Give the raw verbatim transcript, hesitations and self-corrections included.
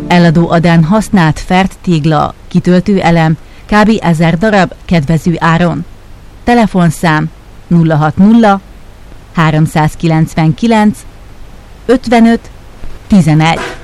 Eladó adán használt fert tégla, kitöltő elem, kb. ezer darab kedvező áron. Telefonszám nulla hat nulla háromszázkilencvenkilenc ötvenöt tizenegy.